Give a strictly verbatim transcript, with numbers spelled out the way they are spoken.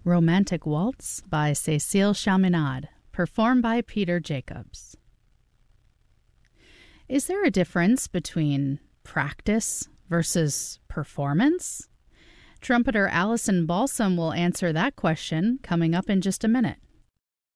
Romantic Waltz by Cécile Chaminade, performed by Peter Jacobs. Is there a difference between practice versus performance? Trumpeter Allison Balsam will answer that question coming up in just a minute.